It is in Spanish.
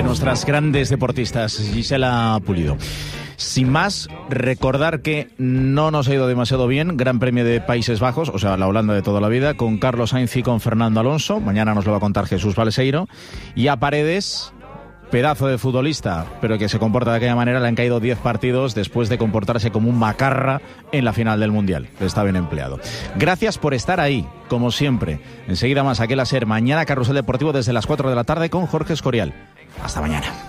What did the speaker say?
nuestras grandes deportistas, Gisela Pulido. Sin más, recordar que no nos ha ido demasiado bien. Gran Premio de Países Bajos, o sea, la Holanda de toda la vida, con Carlos Sainz y con Fernando Alonso. Mañana nos lo va a contar Jesús Balseiro. Y a Paredes, pedazo de futbolista, pero que se comporta de aquella manera, le han caído 10 partidos después de comportarse como un macarra en la final del Mundial. Está bien empleado. Gracias por estar ahí, como siempre. Enseguida más, Aquel Aser. Mañana Carrusel Deportivo desde las 4 de la tarde con Jorge Escorial. Hasta mañana.